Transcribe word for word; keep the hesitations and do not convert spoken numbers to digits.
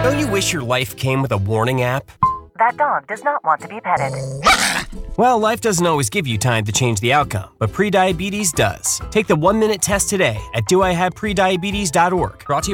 Don't you wish your life came with a warning app? That dog does not want to be petted. Well, life doesn't always give you time to change the outcome, but prediabetes does. Take the one-minute test today at do I have prediabetes dot org. Brought to you